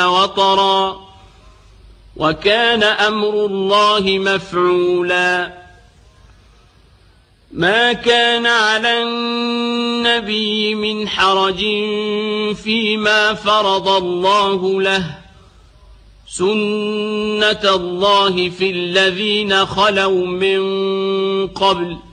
وطرا وكان أمر الله مفعولا ما كان على النبي من حرج فيما فرض الله له سنة الله في الذين خلوا من قبل